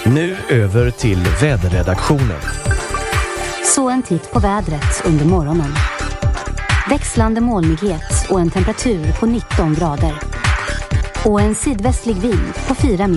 Nu över till väderredaktionen. Så en titt på vädret under morgonen. Växlande molnighet och en temperatur på 19 grader. Och en sydvästlig vind på 4